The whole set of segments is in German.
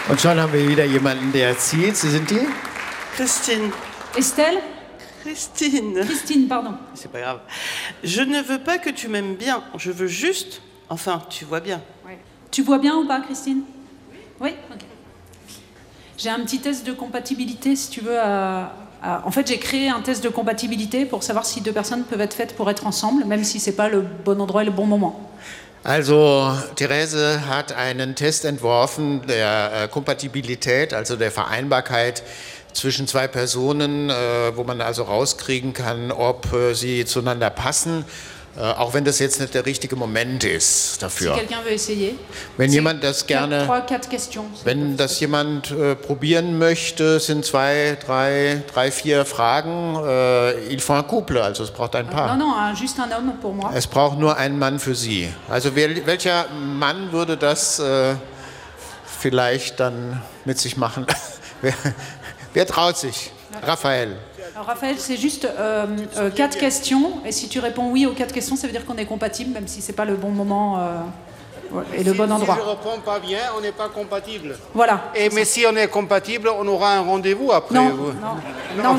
Und schon haben wir wieder jemanden, der zieht. Sie sind die? Christine. Estelle? Christine. Christine, pardon. C'est pas grave. Je ne veux pas que tu m'aimes bien. Je veux juste... Enfin, tu vois bien. Ouais. Tu vois bien ou pas, Christine? Oui. Ok. J'ai un petit test de compatibilité, si tu veux. En fait, j'ai créé un test de compatibilité pour savoir si deux personnes peuvent être faites pour être ensemble, même si c'est pas le bon endroit et le bon moment. Also, Therese hat einen Test entworfen der Kompatibilität, also der Vereinbarkeit zwischen zwei Personen, wo man also rauskriegen kann, ob sie zueinander passen, auch wenn das jetzt nicht der richtige Moment ist dafür. Si quelqu'un veut essayer. Wenn jemand das gerne, 3-4 questions. wenn das jemand probieren möchte, sind 2, 3, 4 Fragen. Il faut un couple, also es braucht ein Paar. Non, juste un homme pour moi. Es braucht nur einen Mann für Sie. Also welcher Mann würde das vielleicht dann mit sich machen? Wer traut sich? Raphaël. Alors Raphaël, c'est juste 4 questions, et si tu réponds oui aux 4 questions, ça veut dire qu'on est compatible, même si c'est pas le bon moment et le bon endroit. Si je réponds pas bien, on n'est pas compatible. Voilà. Mais si on est compatible, on aura un rendez-vous après. Non, non,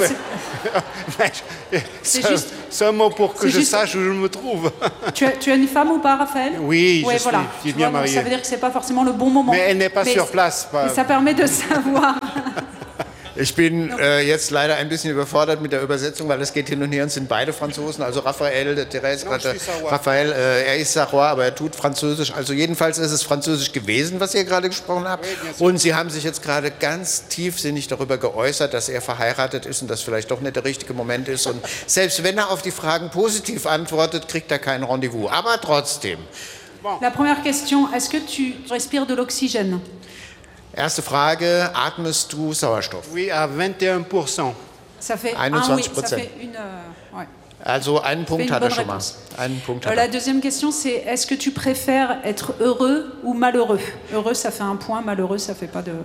c'est juste... C'est un mot pour que je sache où je me trouve. Tu as une femme ou pas, Raphaël? Oui, ouais, je suis bien marié. Ça veut dire que c'est pas forcément le bon moment. Mais elle n'est pas sur place. Mais ça permet de savoir... Ich bin jetzt leider ein bisschen überfordert mit der Übersetzung, weil es geht hin und her und sind beide Franzosen, also Raphaël, Therese, Raphaël, er ist Sarrois, aber er tut Französisch, also jedenfalls ist es Französisch gewesen, was ihr gerade gesprochen habt, und Sie haben sich jetzt gerade ganz tiefsinnig darüber geäußert, dass er verheiratet ist und das vielleicht doch nicht der richtige Moment ist, und selbst wenn er auf die Fragen positiv antwortet, kriegt er kein Rendezvous, aber trotzdem. La première question, est-ce que tu respires de l'oxygène? Erste Frage, atmest du Sauerstoff? Oui, à 21%. Ça fait 21%. Oui, ça fait une... ouais. Also einen Punkt hat er schon mal. Einen Punkt hat La deuxième question, c'est est-ce que tu préfères être heureux ou malheureux? Heureux, ça fait un point, malheureux, ça fait pas de...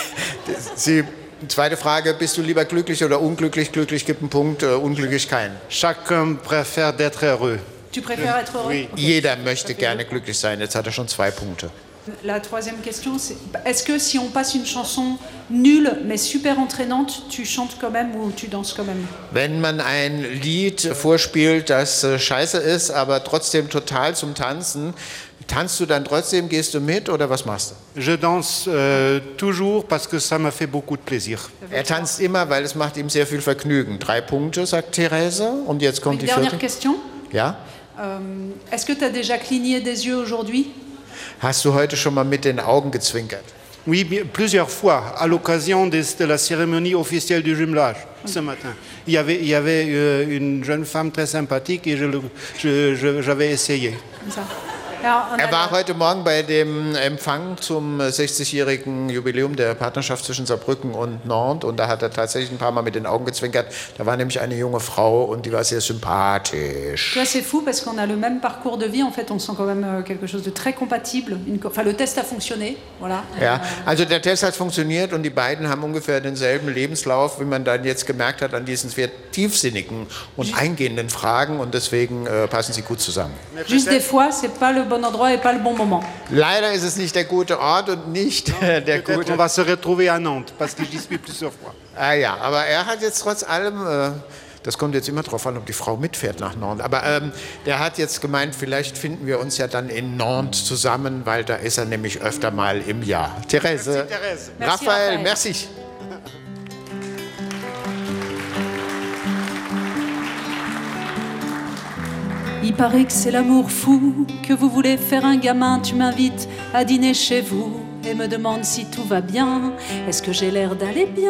Zweite Frage, bist du lieber glücklich oder unglücklich? Glücklich gibt einen Punkt, unglücklich keinen. Chacun préfère d'être heureux. Tu préfères être heureux? Oui. Okay. Jeder möchte gerne glücklich sein, jetzt hat er schon 2 Punkte. La troisième question, c'est est-ce que si on passe une chanson nulle mais super entraînante, tu chantes quand même ou tu danses quand même? Wenn man ein Lied vorspielt, das scheiße ist, aber trotzdem total zum Tanzen, tanzt du dann trotzdem, gehst du mit oder was machst du? Je danse toujours parce que ça me fait beaucoup de plaisir. Er tanzt immer, weil es macht ihm sehr viel Vergnügen. 3 Punkte, sagt Therese. Und jetzt kommt die Dernière vierte. question. Ja? Est-ce que tu as déjà cligné des yeux aujourd'hui? Hast du heute schon mal mit den Augen gezwinkert? Oui, plusieurs fois, à l'occasion de la cérémonie officielle du jumelage, ce matin. Il y avait une jeune femme très sympathique et j'avais essayé. Comme ça. Alors, Er war heute Morgen bei dem Empfang zum 60-jährigen Jubiläum der Partnerschaft zwischen Saarbrücken und Nantes und da hat er tatsächlich ein paar Mal mit den Augen gezwinkert. Da war nämlich eine junge Frau und die war sehr sympathisch. tu vois, c'est fou parce qu'on a le même parcours de vie. En fait, on sent quand même quelque chose de très compatible. Enfin, le test a fonctionné. Voilà. Ja, also der Test hat funktioniert und die beiden haben ungefähr denselben Lebenslauf, wie man dann jetzt gemerkt hat an diesen sehr tiefsinnigen und eingehenden Fragen und deswegen passen sie gut zusammen. Juste des fois, c'est pas le bon endroit et pas le bon moment. Leider ist es nicht der gute Ort und nicht der gute... On va se retrouver à Nantes, parce que j'y suis plusieurs fois. Ah ja, aber er hat jetzt trotz allem, das kommt jetzt immer drauf an, ob die Frau mitfährt nach Nantes, aber der hat jetzt gemeint, vielleicht finden wir uns ja dann in Nantes zusammen, weil da ist er nämlich öfter mal im Jahr. Therese, Merci, Therese. Raphaël, Merci. merci. Il paraît que c'est l'amour fou, que vous voulez faire un gamin, tu m'invites à dîner chez vous et me demandes si tout va bien. Est-ce que j'ai l'air d'aller bien?